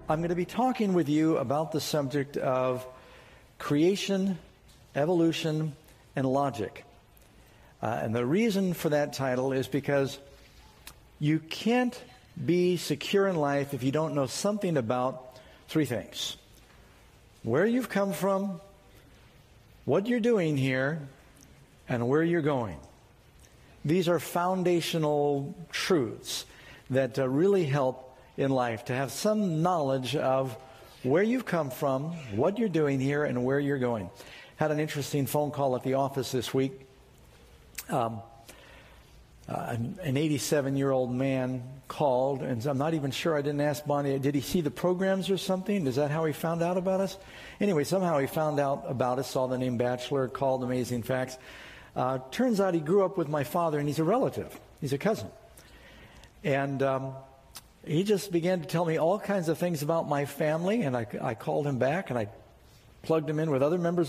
I'm going to be talking with you about the subject of creation, evolution, and logic. And the reason for that title is because you can't be secure in life if you don't know something about three things: where you've come from, what you're doing here, and where you're going. These are foundational truths that really help in life, to have some knowledge of where you've come from, what you're doing here, and where you're going. Had an interesting phone call at the office this week. An 87-year-old man called, and I'm not even sure, I didn't ask Bonnie, did he see the programs or something? Is that how he found out about us? Anyway, somehow he found out about us, saw the name Batchelor, called Amazing Facts. Turns out he grew up with my father, and he's a relative. He's a cousin. And he just began to tell me all kinds of things about my family, and I called him back, and I plugged him in with other members